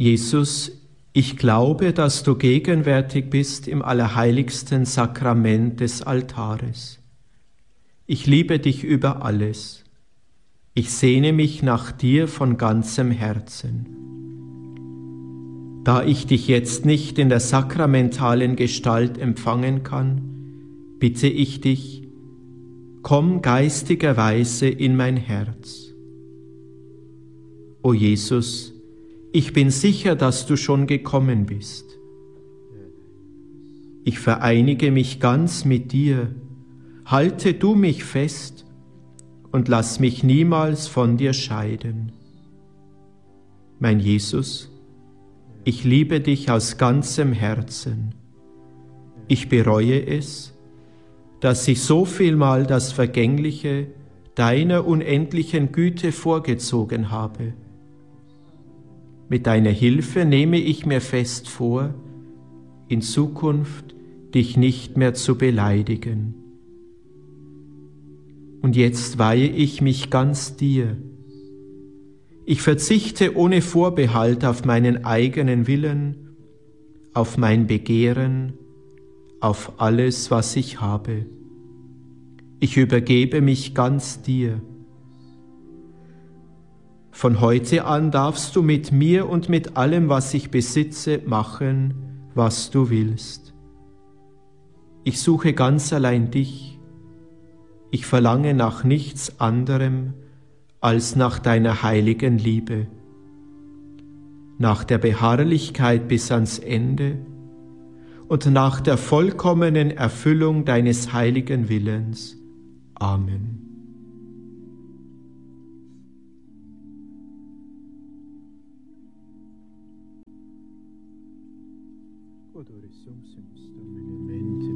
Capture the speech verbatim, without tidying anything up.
Jesus, ich glaube, dass du gegenwärtig bist im allerheiligsten Sakrament des Altares. Ich liebe dich über alles. Ich sehne mich nach dir von ganzem Herzen. Da ich dich jetzt nicht in der sakramentalen Gestalt empfangen kann, bitte ich dich, komm geistigerweise in mein Herz. O Jesus, ich bin sicher, dass du schon gekommen bist. Ich vereinige mich ganz mit dir, halte du mich fest und lass mich niemals von dir scheiden. Mein Jesus, ich liebe dich aus ganzem Herzen. Ich bereue es, dass ich so vielmal das Vergängliche deiner unendlichen Güte vorgezogen habe. Mit deiner Hilfe nehme ich mir fest vor, in Zukunft dich nicht mehr zu beleidigen. Und jetzt weihe ich mich ganz dir. Ich verzichte ohne Vorbehalt auf meinen eigenen Willen, auf mein Begehren, auf alles, was ich habe. Ich übergebe mich ganz dir. Von heute an darfst du mit mir und mit allem, was ich besitze, machen, was du willst. Ich suche ganz allein dich. Ich verlange nach nichts anderem als nach deiner heiligen Liebe, nach der Beharrlichkeit bis ans Ende und nach der vollkommenen Erfüllung deines heiligen Willens. Amen. Quod ore sumpsimus Domine mente